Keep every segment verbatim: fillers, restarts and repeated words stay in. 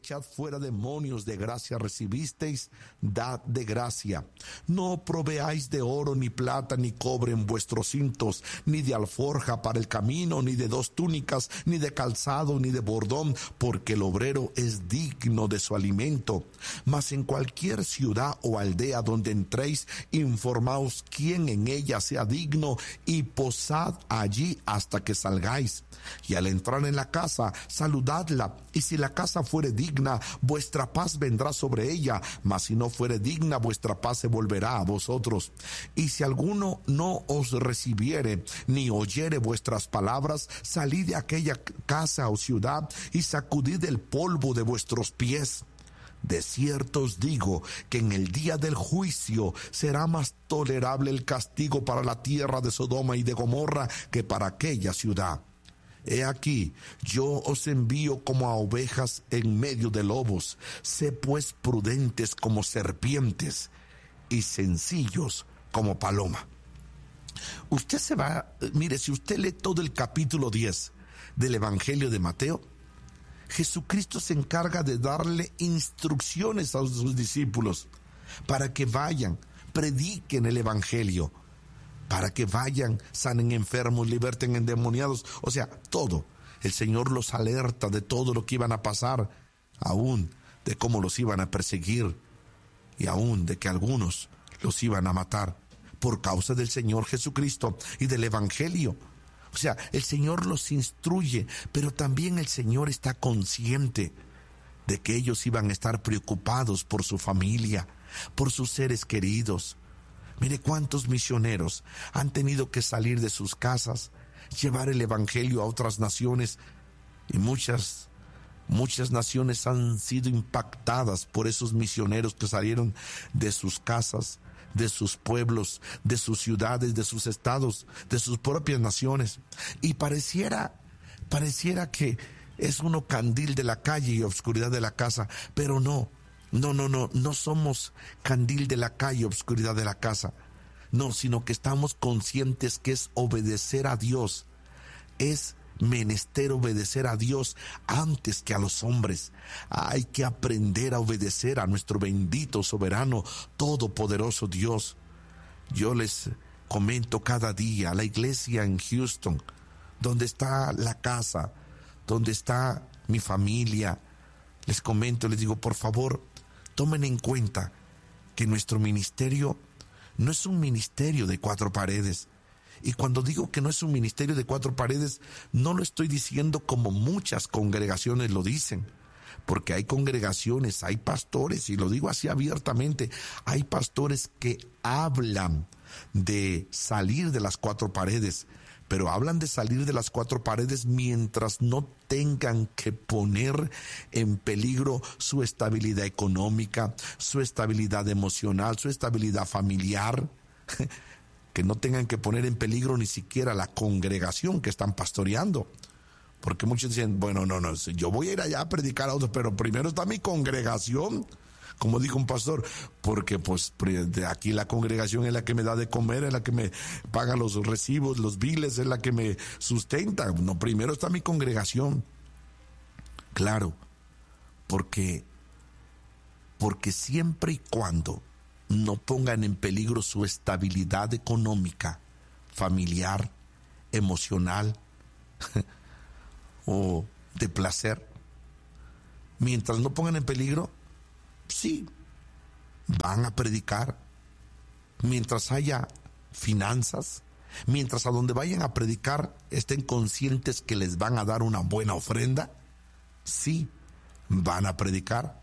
echad fuera demonios, de gracia recibisteis, dad de gracia. No proveáis de oro, ni plata, ni cobre en vuestros cintos, ni de alforja para el camino, ni de dos túnicas, ni de calzado, ni de bordón, porque el obrero es digno de su alimento. Mas en cualquier ciudad o aldea donde entréis, informaos quién en ella sea digno, y posad allí hasta que salgáis. Y al entrar en la casa, saludadla, y si la casa fuere digna, vuestra paz vendrá sobre ella, mas si no fuere digna, vuestra paz se volverá a vosotros. Y si alguno no os recibiere, ni oyere vuestras palabras, salid de aquella casa o ciudad, y sacudid el polvo de vuestros pies. De cierto os digo que en el día del juicio será más tolerable el castigo para la tierra de Sodoma y de Gomorra que para aquella ciudad. He aquí, yo os envío como a ovejas en medio de lobos. Sé pues prudentes como serpientes y sencillos como paloma. Usted se va, mire, si usted lee todo el capítulo diez del Evangelio de Mateo, Jesucristo se encarga de darle instrucciones a sus discípulos para que vayan, prediquen el Evangelio, para que vayan, sanen enfermos, liberten endemoniados, o sea, todo. El Señor los alerta de todo lo que iban a pasar, aún de cómo los iban a perseguir y aún de que algunos los iban a matar por causa del Señor Jesucristo y del Evangelio. O sea, el Señor los instruye, pero también el Señor está consciente de que ellos iban a estar preocupados por su familia, por sus seres queridos. Mire cuántos misioneros han tenido que salir de sus casas, llevar el Evangelio a otras naciones, y muchas, muchas naciones han sido impactadas por esos misioneros que salieron de sus casas, de sus pueblos, de sus ciudades, de sus estados, de sus propias naciones. Y pareciera, pareciera que es uno candil de la calle y obscuridad de la casa, pero no. No, no, no, no somos candil de la calle, obscuridad de la casa. No, sino que estamos conscientes que es obedecer a Dios. Es menester obedecer a Dios antes que a los hombres. Hay que aprender a obedecer a nuestro bendito, soberano, todopoderoso Dios. Yo les comento cada día, la iglesia en Houston, donde está la casa, donde está mi familia, les comento, les digo, por favor, tomen en cuenta que nuestro ministerio no es un ministerio de cuatro paredes. Y cuando digo que no es un ministerio de cuatro paredes, no lo estoy diciendo como muchas congregaciones lo dicen. Porque hay congregaciones, hay pastores, y lo digo así abiertamente, hay pastores que hablan de salir de las cuatro paredes, pero hablan de salir de las cuatro paredes mientras no tengan que poner en peligro su estabilidad económica, su estabilidad emocional, su estabilidad familiar, que no tengan que poner en peligro ni siquiera la congregación que están pastoreando. Porque muchos dicen, bueno, no, no, yo voy a ir allá a predicar a otros, pero primero está mi congregación. Como dijo un pastor, porque pues de aquí la congregación es la que me da de comer, es la que me paga los recibos, los biles, es la que me sustenta. No, primero está mi congregación. Claro, porque, porque siempre y cuando no pongan en peligro su estabilidad económica, familiar, emocional o de placer, mientras no pongan en peligro, sí, van a predicar. Mientras haya finanzas, mientras a donde vayan a predicar estén conscientes que les van a dar una buena ofrenda, sí, van a predicar.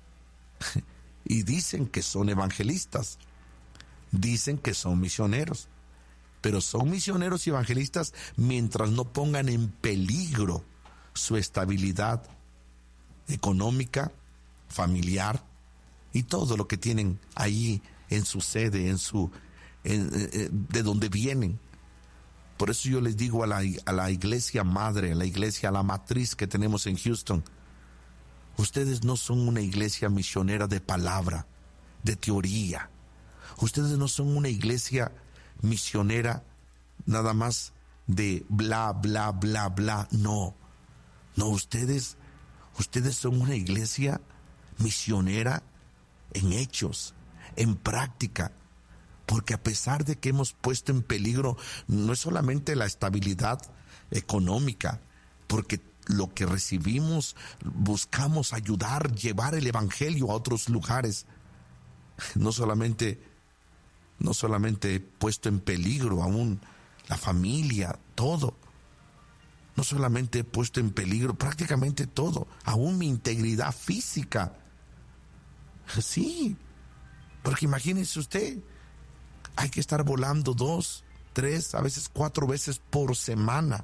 Y dicen que son evangelistas, dicen que son misioneros, pero son misioneros y evangelistas mientras no pongan en peligro su estabilidad económica, familiar y todo lo que tienen ahí en su sede, en su, en, eh, de donde vienen. Por eso yo les digo a la, a la iglesia madre, a la iglesia, a la matriz que tenemos en Houston, ustedes no son una iglesia misionera de palabra, de teoría. Ustedes no son una iglesia misionera nada más de bla, bla, bla, bla. No, no, ustedes, Ustedes son una iglesia misionera en hechos, en práctica, porque a pesar de que hemos puesto en peligro no es solamente la estabilidad económica, porque lo que recibimos buscamos ayudar, llevar el evangelio a otros lugares. No solamente, no solamente he puesto en peligro aún la familia, todo. No solamente he puesto en peligro prácticamente todo, aún mi integridad física. Sí, porque imagínese usted, hay que estar volando dos, tres, a veces cuatro veces por semana.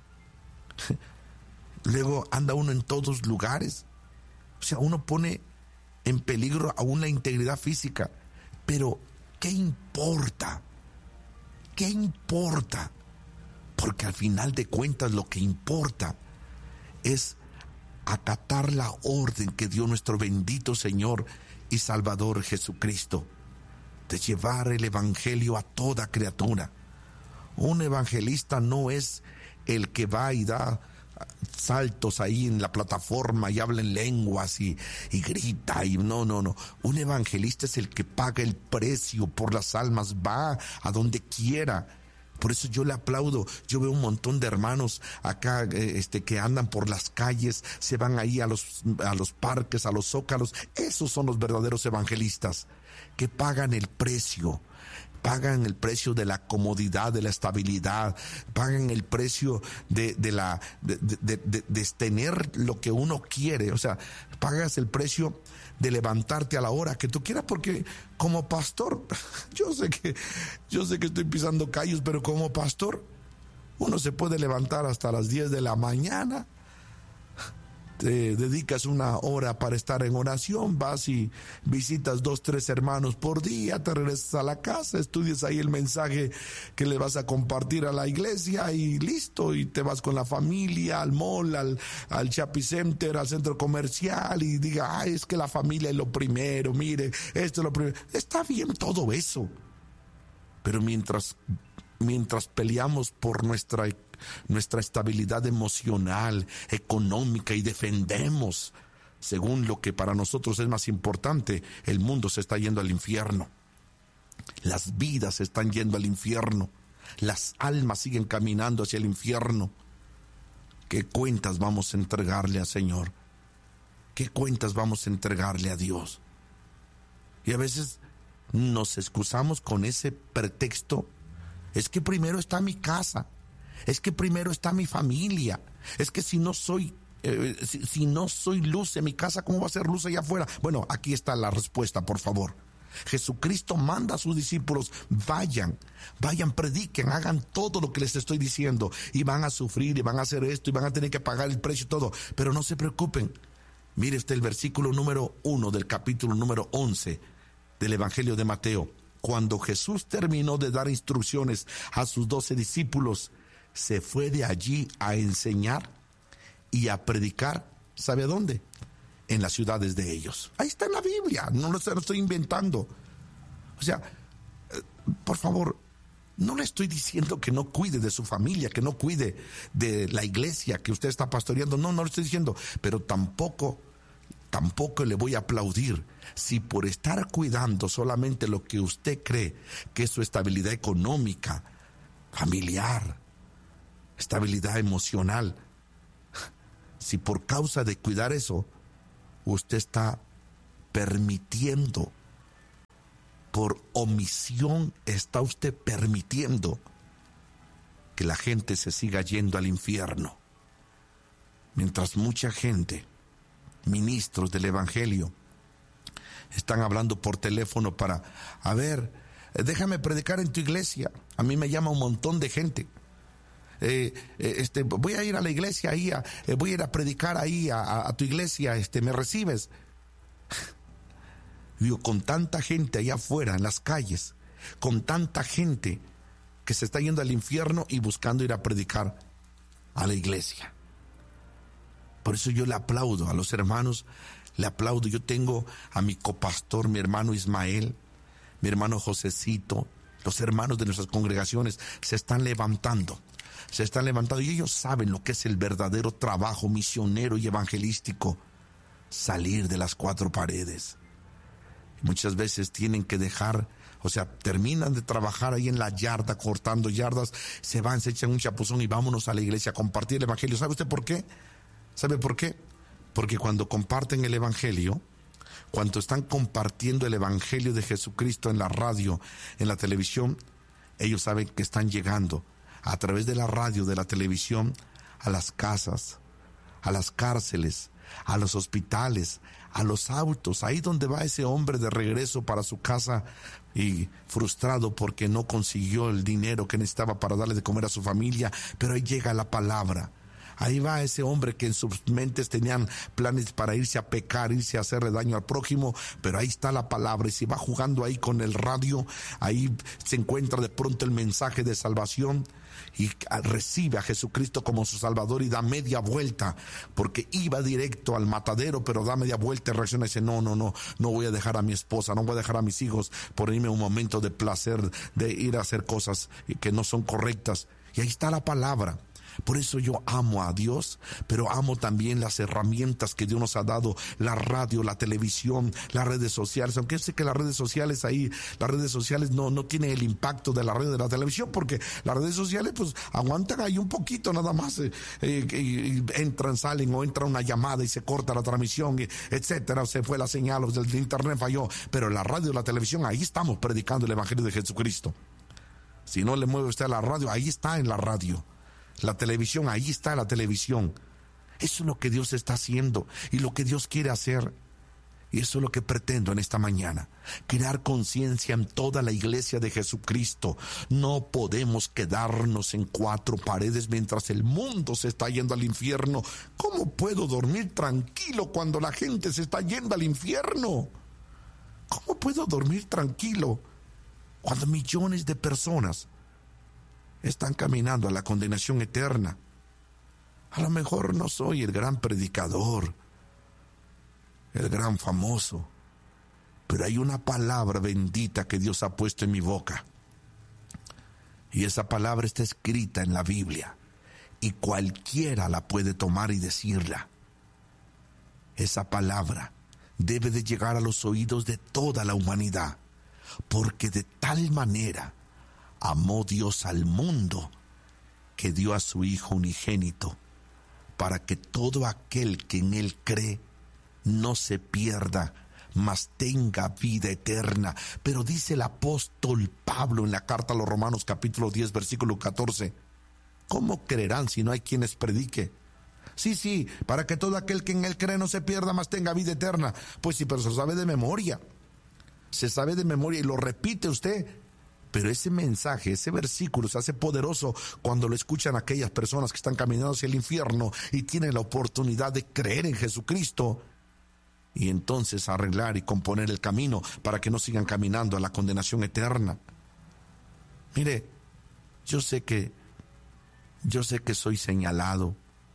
Luego anda uno en todos lugares. O sea, uno pone en peligro aún la integridad física. Pero, ¿qué importa? ¿Qué importa? Porque al final de cuentas lo que importa es acatar la orden que dio nuestro bendito Señor y Salvador Jesucristo, de llevar el evangelio a toda criatura. Un evangelista no es el que va y da saltos ahí en la plataforma y habla en lenguas y, y grita y no, no, no. Un evangelista es el que paga el precio por las almas, va a donde quiera. Por eso yo le aplaudo. Yo veo un montón de hermanos acá eh, este, que andan por las calles, se van ahí a los, a los parques, a los zócalos. Esos son los verdaderos evangelistas, que pagan el precio. Pagan el precio de la comodidad, de la estabilidad, pagan el precio de, de la de, de, de, de tener lo que uno quiere. O sea, pagas el precio de levantarte a la hora que tú quieras, porque como pastor, yo sé que yo sé que estoy pisando callos, pero como pastor uno se puede levantar hasta las diez de la mañana. Te dedicas una hora para estar en oración, vas y visitas dos, tres hermanos por día, te regresas a la casa, estudias ahí el mensaje que le vas a compartir a la iglesia y listo, y te vas con la familia al mall, al, al shopping center, al centro comercial y diga, ay, es que la familia es lo primero, mire, esto es lo primero. Está bien todo eso, pero mientras, mientras peleamos por nuestra nuestra estabilidad emocional, económica y defendemos según lo que para nosotros es más importante, el mundo se está yendo al infierno. Las vidas se están yendo al infierno. Las almas siguen caminando hacia el infierno. ¿Qué cuentas vamos a entregarle al Señor? ¿Qué cuentas vamos a entregarle a Dios? Y a veces nos excusamos con ese pretexto. Es que primero está mi casa. Es que primero está mi familia. Es que si no soy eh, si, si no soy luz en mi casa, ¿cómo va a ser luz allá afuera? Bueno, aquí está la respuesta, por favor. Jesucristo manda a sus discípulos, vayan, vayan, prediquen, hagan todo lo que les estoy diciendo, y van a sufrir, y van a hacer esto, y van a tener que pagar el precio y todo, pero no se preocupen. Mire usted el versículo número uno del capítulo número once del Evangelio de Mateo. Cuando Jesús terminó de dar instrucciones a sus doce discípulos, se fue de allí a enseñar y a predicar, ¿sabe a dónde? En las ciudades de ellos. Ahí está en la Biblia, no lo estoy inventando. O sea, por favor, no le estoy diciendo que no cuide de su familia, que no cuide de la iglesia que usted está pastoreando. No, no lo estoy diciendo, pero tampoco, tampoco le voy a aplaudir si por estar cuidando solamente lo que usted cree que es su estabilidad económica, familiar, estabilidad emocional, si por causa de cuidar eso, usted está permitiendo, por omisión está usted permitiendo que la gente se siga yendo al infierno. Mientras mucha gente, ministros del Evangelio, están hablando por teléfono para, a ver, déjame predicar en tu iglesia. A mí me llama un montón de gente. Eh, eh, este, voy a ir a la iglesia ahí, a, eh, voy a ir a predicar ahí a, a, a tu iglesia, este, ¿me recibes? Digo, con tanta gente allá afuera en las calles, con tanta gente que se está yendo al infierno y buscando ir a predicar a la iglesia. Por eso yo le aplaudo a los hermanos, le aplaudo. Yo tengo a mi copastor, mi hermano Ismael, mi hermano Josecito, los hermanos de nuestras congregaciones se están levantando se están levantando y ellos saben lo que es el verdadero trabajo misionero y evangelístico, salir de las cuatro paredes. Muchas veces tienen que dejar, o sea, terminan de trabajar ahí en la yarda, cortando yardas, se van, se echan un chapuzón y vámonos a la iglesia a compartir el evangelio. ¿Sabe usted por qué? ¿Sabe por qué? Porque cuando comparten el evangelio, cuando están compartiendo el evangelio de Jesucristo en la radio, en la televisión, ellos saben que están llegando a través de la radio, de la televisión, a las casas, a las cárceles, a los hospitales, a los autos, ahí donde va ese hombre de regreso para su casa y frustrado porque no consiguió el dinero que necesitaba para darle de comer a su familia, pero ahí llega la palabra. Ahí va ese hombre que en sus mentes tenían planes para irse a pecar, irse a hacerle daño al prójimo, pero ahí está la palabra y se va jugando ahí con el radio, ahí se encuentra de pronto el mensaje de salvación y recibe a Jesucristo como su Salvador y da media vuelta, porque iba directo al matadero, pero da media vuelta y reacciona y dice, no, no, no, no voy a dejar a mi esposa, no voy a dejar a mis hijos por irme a un momento de placer, de ir a hacer cosas que no son correctas. Y ahí está la palabra. Por eso yo amo a Dios, pero amo también las herramientas que Dios nos ha dado, la radio, la televisión, las redes sociales, aunque sé que las redes sociales ahí, las redes sociales no, no tienen el impacto de la radio de la televisión, porque las redes sociales pues aguantan ahí un poquito nada más, eh, eh, y entran, salen o entra una llamada y se corta la transmisión, y etcétera, se fue la señal, o el internet falló, pero la radio y la televisión, ahí estamos predicando el evangelio de Jesucristo. Si no le mueve usted a la radio, ahí está en la radio. La televisión, ahí está la televisión. Eso es lo que Dios está haciendo y lo que Dios quiere hacer. Y eso es lo que pretendo en esta mañana. Crear conciencia en toda la iglesia de Jesucristo. No podemos quedarnos en cuatro paredes mientras el mundo se está yendo al infierno. ¿Cómo puedo dormir tranquilo cuando la gente se está yendo al infierno? ¿Cómo puedo dormir tranquilo cuando millones de personas están caminando a la condenación eterna? A lo mejor no soy el gran predicador, el gran famoso, pero hay una palabra bendita que Dios ha puesto en mi boca. Y esa palabra está escrita en la Biblia, y cualquiera la puede tomar y decirla. Esa palabra debe de llegar a los oídos de toda la humanidad, porque de tal manera amó Dios al mundo que dio a su Hijo unigénito, para que todo aquel que en Él cree no se pierda, mas tenga vida eterna. Pero dice el apóstol Pablo en la carta a los Romanos capítulo diez versículo catorce, ¿cómo creerán si no hay quienes predique? Sí, sí, para que todo aquel que en Él cree no se pierda, mas tenga vida eterna. Pues sí, pero se sabe de memoria, se sabe de memoria y lo repite usted. Pero ese mensaje, ese versículo se hace poderoso cuando lo escuchan aquellas personas que están caminando hacia el infierno y tienen la oportunidad de creer en Jesucristo y entonces arreglar y componer el camino para que no sigan caminando a la condenación eterna. Mire, yo sé que, yo sé que soy señalado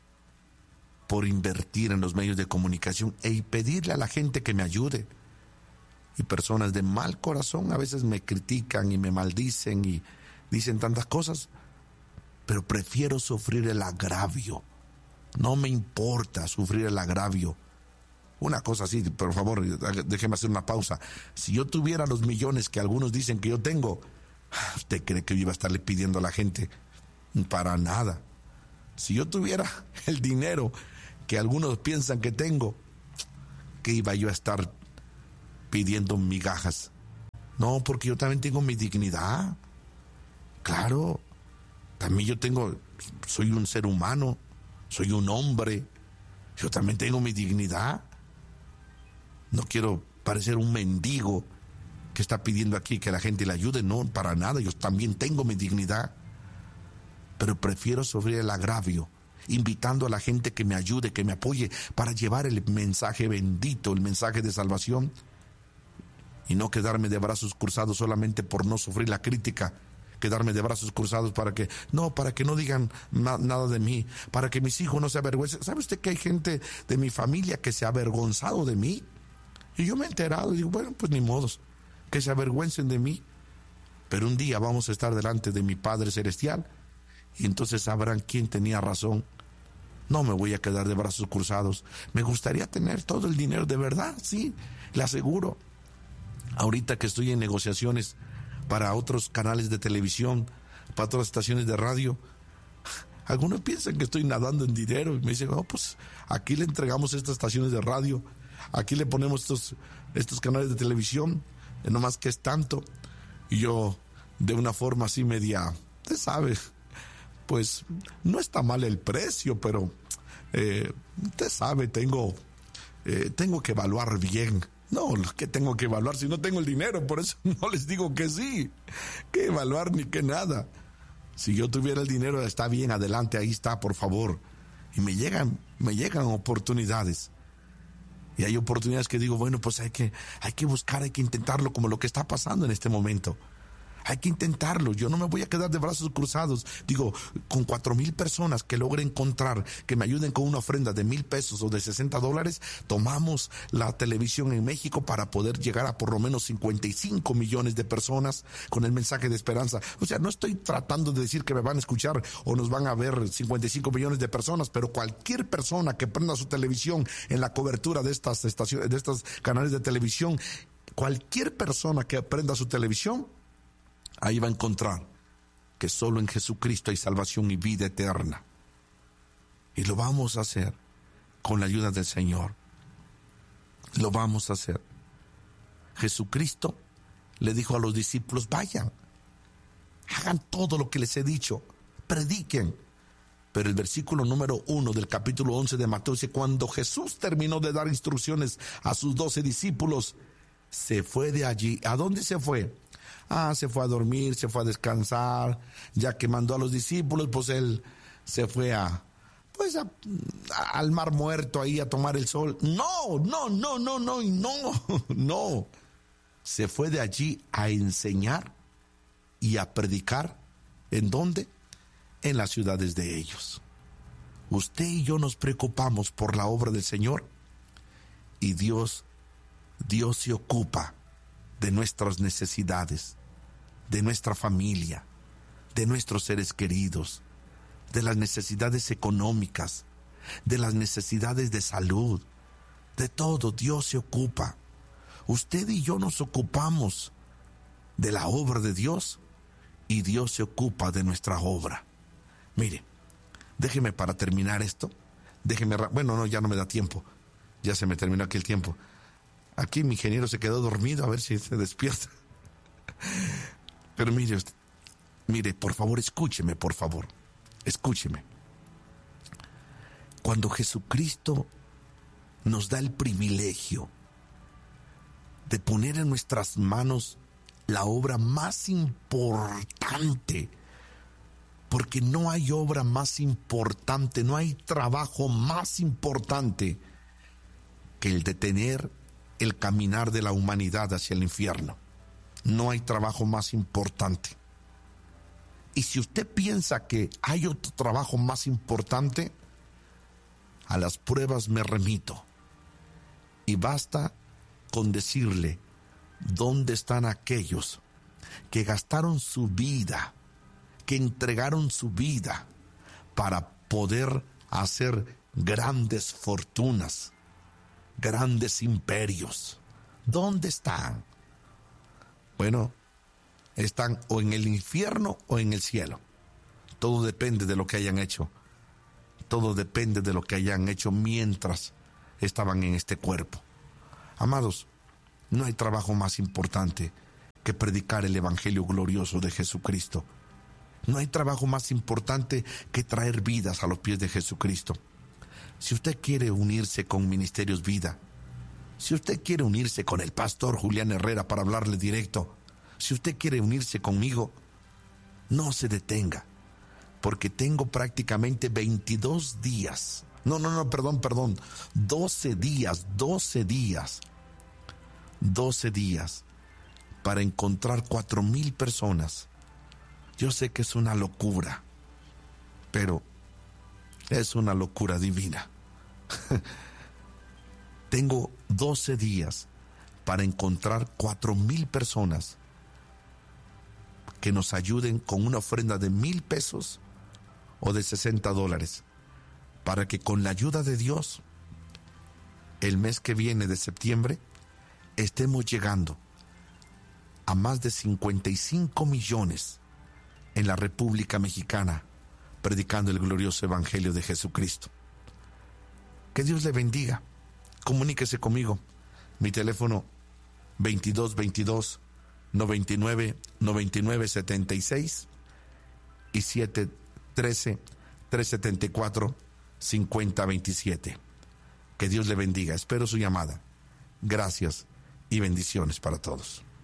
por invertir en los medios de comunicación y pedirle a la gente que me ayude. Y personas de mal corazón a veces me critican y me maldicen y dicen tantas cosas, pero prefiero sufrir el agravio. No me importa sufrir el agravio. Una cosa así, por favor, déjeme hacer una pausa. Si yo tuviera los millones que algunos dicen que yo tengo, ¿usted cree que yo iba a estarle pidiendo a la gente? Para nada. Si yo tuviera el dinero que algunos piensan que tengo, ¿qué iba yo a estar pidiendo migajas? No, porque yo también tengo mi dignidad. Claro, también yo tengo, soy un ser humano, soy un hombre, yo también tengo mi dignidad. No quiero parecer un mendigo que está pidiendo aquí que la gente le ayude, no, para nada, yo también tengo mi dignidad. Pero prefiero sufrir el agravio, invitando a la gente que me ayude, que me apoye para llevar el mensaje bendito, el mensaje de salvación, y no quedarme de brazos cruzados solamente por no sufrir la crítica, quedarme de brazos cruzados para que, no, para que no digan na, nada de mí, para que mis hijos no se avergüencen. ¿Sabe usted que hay gente de mi familia que se ha avergonzado de mí? Y yo me he enterado y digo, bueno, pues ni modos, que se avergüencen de mí. Pero un día vamos a estar delante de mi Padre Celestial y entonces sabrán quién tenía razón. No me voy a quedar de brazos cruzados. Me gustaría tener todo el dinero de verdad, sí, le aseguro. Ahorita que estoy en negociaciones para otros canales de televisión, para otras estaciones de radio, algunos piensan que estoy nadando en dinero y me dicen, oh, pues aquí le entregamos estas estaciones de radio, aquí le ponemos estos, estos canales de televisión, no más que es tanto. Y yo, de una forma así media, usted sabe, pues no está mal el precio, pero eh, usted sabe, tengo, eh, tengo que evaluar bien. No, lo que tengo que evaluar si no tengo el dinero, por eso no les digo que sí, que evaluar ni que nada. Si yo tuviera el dinero, está bien, adelante, ahí está, por favor. Y me llegan, me llegan oportunidades. Y hay oportunidades que digo, bueno, pues hay que, hay que buscar, hay que intentarlo, como lo que está pasando en este momento. Hay que intentarlo, yo no me voy a quedar de brazos cruzados. Digo, con cuatro mil personas que logre encontrar, que me ayuden con una ofrenda de mil pesos o de sesenta dólares, tomamos la televisión en México para poder llegar a por lo menos cincuenta y cinco millones de personas con el mensaje de esperanza. O sea, no estoy tratando de decir que me van a escuchar o nos van a ver cincuenta y cinco millones de personas, pero cualquier persona que prenda su televisión en la cobertura de estas estaciones, de estos canales de televisión, cualquier persona que prenda su televisión, ahí va a encontrar que solo en Jesucristo hay salvación y vida eterna. Y lo vamos a hacer con la ayuda del Señor. Lo vamos a hacer. Jesucristo le dijo a los discípulos, vayan, hagan todo lo que les he dicho, prediquen. Pero el versículo número uno del capítulo once de Mateo dice, cuando Jesús terminó de dar instrucciones a sus doce discípulos, se fue de allí. ¿A dónde se fue? Ah, se fue a dormir, se fue a descansar, ya que mandó a los discípulos, pues él se fue a, pues a, a, al mar muerto ahí a tomar el sol. No, no, no, no, no, no, no. Se fue de allí a enseñar y a predicar. ¿En dónde? En las ciudades de ellos. Usted y yo nos preocupamos por la obra del Señor y Dios, Dios se ocupa de nuestras necesidades, de nuestra familia, de nuestros seres queridos, de las necesidades económicas, de las necesidades de salud, de todo. Dios se ocupa. Usted y yo nos ocupamos de la obra de Dios y Dios se ocupa de nuestra obra. Mire, déjeme para terminar esto, déjeme, bueno, no, ya no me da tiempo, ya se me terminó aquí el tiempo. Aquí mi ingeniero se quedó dormido, a ver si se despierta. Pero mire usted, mire, por favor, escúcheme, por favor, escúcheme. Cuando Jesucristo nos da el privilegio de poner en nuestras manos la obra más importante, porque no hay obra más importante, no hay trabajo más importante que el de tener el caminar de la humanidad hacia el infierno. No hay trabajo más importante. Y si usted piensa que hay otro trabajo más importante, a las pruebas me remito. Y basta con decirle dónde están aquellos que gastaron su vida, que entregaron su vida para poder hacer grandes fortunas, grandes imperios. ¿Dónde están? Bueno, están o en el infierno o en el cielo. Todo depende de lo que hayan hecho. Todo depende de lo que hayan hecho mientras estaban en este cuerpo. Amados, no hay trabajo más importante que predicar el evangelio glorioso de Jesucristo. No hay trabajo más importante que traer vidas a los pies de Jesucristo. Si usted quiere unirse con Ministerios Vida, si usted quiere unirse con el pastor Julián Herrera para hablarle directo, si usted quiere unirse conmigo, no se detenga, porque tengo prácticamente veintidós días, no, no, no, perdón, perdón, doce días, doce días, doce días para encontrar cuatro mil personas. Yo sé que es una locura, pero es una locura divina. Tengo doce días para encontrar cuatro mil personas que nos ayuden con una ofrenda de mil pesos o de sesenta dólares, para que con la ayuda de Dios, el mes que viene de septiembre, estemos llegando a más de cincuenta y cinco millones en la República Mexicana, predicando el glorioso Evangelio de Jesucristo. Que Dios le bendiga. Comuníquese conmigo. Mi teléfono veintidós veintidós noventa y nueve noventa y nueve setenta y seis y siete trece trescientos setenta y cuatro cincuenta veintisiete. Que Dios le bendiga. Espero su llamada. Gracias y bendiciones para todos.